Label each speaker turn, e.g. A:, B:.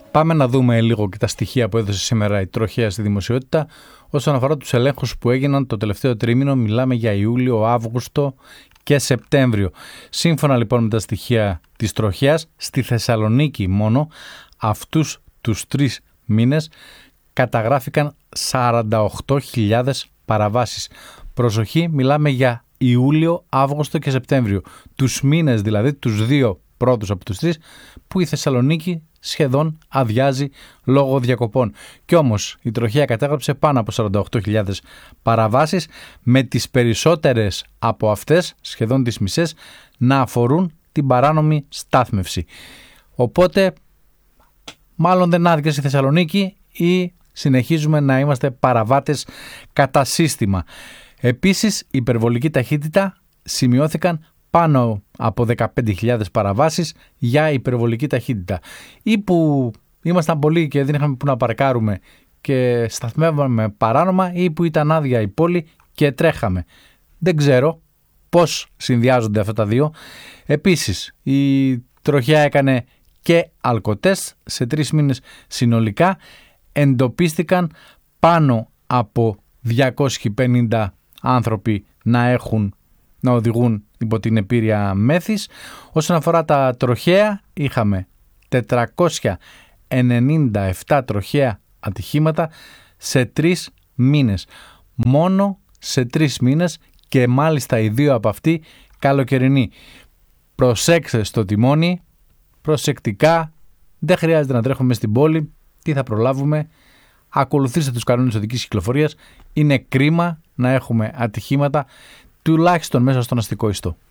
A: Πάμε να δούμε λίγο και τα στοιχεία που έδωσε σήμερα η τροχέα στη δημοσιότητα όσον αφορά τους ελέγχους που έγιναν το τελευταίο τρίμηνο. Μιλάμε για Ιούλιο, Αύγουστο και Σεπτέμβριο. Σύμφωνα λοιπόν με τα στοιχεία της τροχέας, στη Θεσσαλονίκη μόνο αυτούς τους 3 μήνες καταγράφηκαν 48.000 παραβάσεις. Προσοχή, μιλάμε για Ιούλιο, Αύγουστο και Σεπτέμβριο. Τους μήνες δηλαδή, τους 2 πρώτους από τους 3, που η Θεσσαλονίκη σχεδόν αδειάζει λόγω διακοπών. Κι όμως η τροχέα κατέγραψε πάνω από 48.000 παραβάσεις, με τις περισσότερες από αυτές, σχεδόν τις μισές, να αφορούν την παράνομη στάθμευση. Οπότε μάλλον δεν άδειασε η Θεσσαλονίκη ή συνεχίζουμε να είμαστε παραβάτες κατά σύστημα. Επίσης, υπερβολική ταχύτητα, σημειώθηκαν πάνω από 15.000 παραβάσεις για υπερβολική ταχύτητα, ή που ήμασταν πολλοί και δεν είχαμε που να παρκάρουμε και σταθμεύαμε παράνομα, ή που ήταν άδεια η πόλη και τρέχαμε. Δεν ξέρω πώς συνδυάζονται αυτά τα δύο. Επίσης, η τροχέα έκανε και αλκοτέστ σε 3 μήνες συνολικά. Εντοπίστηκαν πάνω από 250 άνθρωποι να οδηγούν υπό την επίρρεια μέθης. Όσον αφορά τα τροχαία, είχαμε 497 τροχαία ατυχήματα σε 3 μήνες. Μόνο σε 3 μήνες, και μάλιστα οι 2 από αυτοί καλοκαιρινοί. Προσέξτε στο τιμόνι, προσεκτικά, δεν χρειάζεται να τρέχουμε στην πόλη. Τι θα προλάβουμε? Ακολουθήστε τους κανόνες οδικής κυκλοφορίας. Είναι κρίμα να έχουμε ατυχήματα, τουλάχιστον μέσα στον αστικό ιστό.